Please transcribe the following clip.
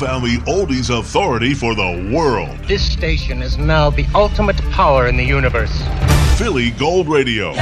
Family Oldies authority for the world. This station is now the ultimate power in the universe. Philly Gold Radio.